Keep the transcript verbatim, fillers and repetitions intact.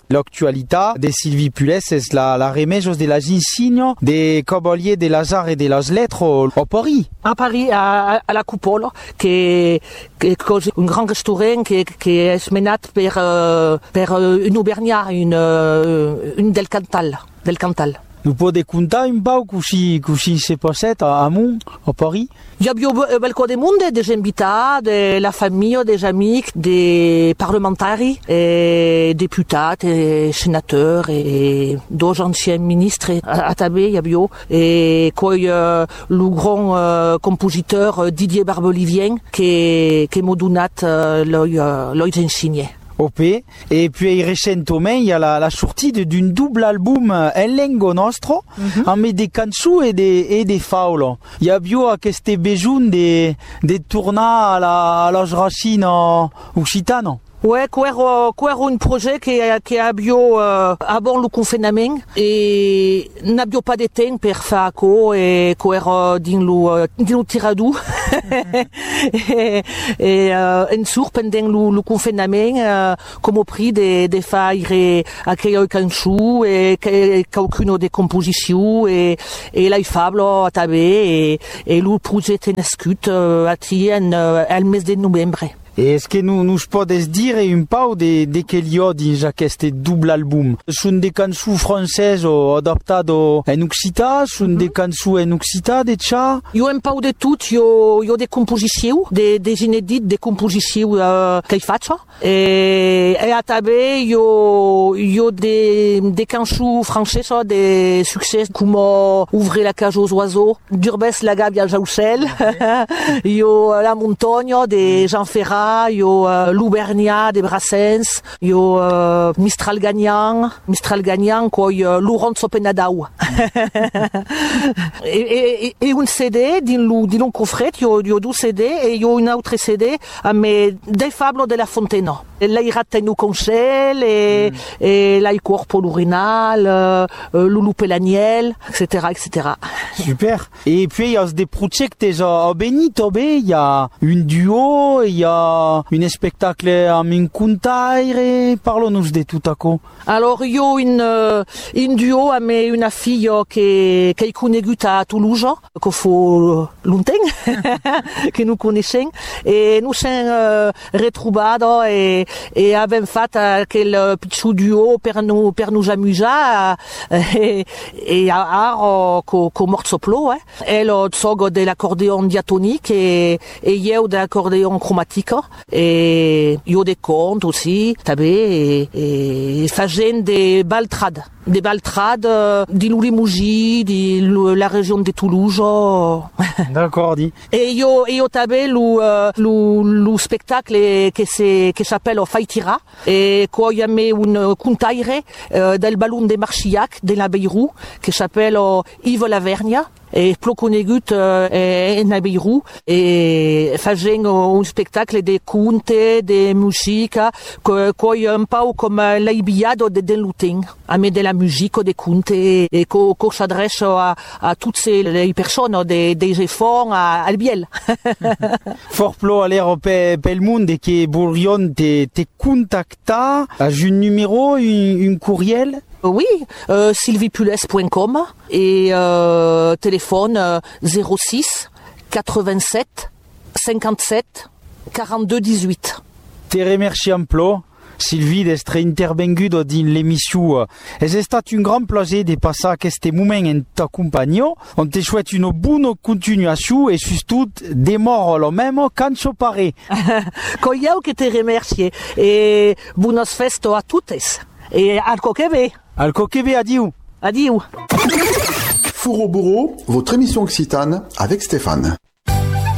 L'actualità de Sylvie Pules es la, la remejos de las insignes des cavaliers de las arts et de las lettres a Paris. À Paris, à, à la Coupole, qui est, qui est un grand restaurant qui, qui est menat per, uh, per une aubergnat, une, uh, une del Cantal, del Cantal. Nous podem contar un pau cuixí, cuixí se passet a Amunt, a Paris? Hi havia belco de monde, des invitats, de la famille, des amics, des parlamentaris, et députats, et sénateurs, et dos anciens ministres a, a també hi havia, et coi uh, le grand uh, compositeur Didier Barbelivien, que, que m'ha donat uh, l'oi uh, ensigné. O P. Et puis récemment, il y a la, la sortie d'une double album en lengo nostro, mm-hmm. avec des cançons et des, et des faules. Il y a bio à cette besoin de, de tourner à la, à la racine occitane. Ouais, quoi era un projet qui qui a bio uh, avant le confinement et n'a bio pas de temps pour faire co et quoi era din lo din lo tiradu et, et uh, en sur pendant le, le confinement uh, comme au prix de de faire à créer cançons et quelqu'une des compositions et et la fable à taber et et le projet est nascut uh, à tien uh, al mes de novembre. Et est-ce que nous nous podes dire un peu de de quel y a dans aquest double album? Sont des cançons françaises adaptées en occitan, sont mm-hmm. des cançons en occitan de cha? Il y a un peu de tout, il y a, il y a des compositions, des, des inédites, des compositions euh, que je fais. Et, et à taber, il y a, il y a des, des cançons françaises, des succès comme euh, Ouvrez la cage aux oiseaux, Durbès la gabe à Jaussel, il y a La montagne, des Jean Ferrat, il y a uh, l'Aubergnat des Brassens, il y a uh, Mistral gagnant, Mistral gagnant, quoi, il y a Laurent Sopenadau. et, et, et un C D, dans le coffret, il y a, il y a deux C D, et il y a un autre C D, mais des fables de La Fontaine. Là, il rate nous conseil, et, mm. et là, il corpo l'urinal, euh, Loulou Pelaniel, et cetera, et cetera. Super. Et puis, il y a des projets à Benito, il y a une duo, il y a un spectacle à Minkuntaire, parlons-nous de tout à coup. Alors, il y a une, euh, une duo avec une fille qui, qui est connue à Toulouse, qu'il faut longtemps, que nous connaissons, et nous sommes euh, retrouvés et, et avons fait quel petit duo pour nous, pour nous amuser, et, et à qu'on mort soplo, hein. Elle sog de l'accordéon diatonique et, et eu de l'accordéon chromatique. Et il y a des contes aussi, et, et faisant des baltrades, des baltrades euh, de l'Oulimouji, de la région de Toulouse. D'accord, dit. Et il y a, il y a tabé le, euh, le, le spectacle qui, qui s'appelle Faitira, et quoi il y a mis une contaire euh, del ballon de Marchillac, de la Beirou, qui s'appelle euh, Yves Lavergne. Et plus conegut euh, en Beirut et faisant un spectacle de contes, de musique, que que un peu comme l'Aibiado de Denluting, avec de la musique, des contes et que que s'adresse à, à toutes ces les personnes des des efforts à Albiel. Fort plo à l'air pel monde et que bourrion te te contacta à un numéro, un, un courriel. Oui, euh, sylviepules point com et euh, téléphone euh, zéro six quatre-vingt-sept cinquante-sept quarante-deux dix-huit. Te remerciam plo, Sylvie, d'être intervengudo dans l'émission. Es estat un grand plaisir de passer aquest moment en ta compagnie. On te souhaite une bonne continuation et surtout des morts le même quand je parais. Coyau que te remercie et buenos festo a toutes. Et al coquebe. Al coquebe, adieu. Adieu. Four au bourreau, votre émission occitane avec Stéphane.